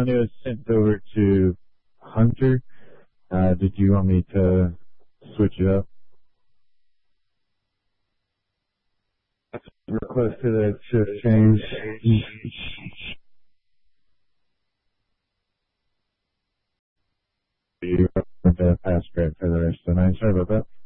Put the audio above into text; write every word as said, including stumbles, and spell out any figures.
It was sent over to Hunter. Uh, did you want me to switch it up? Request to that shift change. You want to pass grade for the rest of the night. Sorry about that.